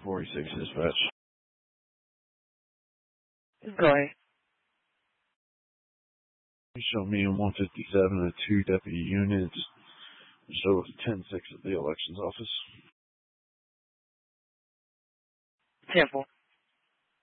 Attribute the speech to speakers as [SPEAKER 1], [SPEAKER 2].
[SPEAKER 1] 46 dispatch.
[SPEAKER 2] Go ahead.
[SPEAKER 1] You show me in 157 and 2 deputy units. Show us 10-6 at the elections office.
[SPEAKER 2] 10-4.